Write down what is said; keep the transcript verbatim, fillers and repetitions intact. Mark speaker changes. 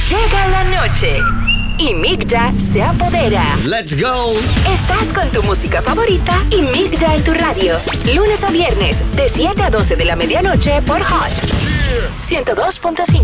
Speaker 1: Llega la noche y Migya se apodera.
Speaker 2: Let's go.
Speaker 1: Estás con tu música favorita y Migya en tu radio. Lunes a viernes, de siete a doce de la medianoche por Hot ciento dos punto cinco.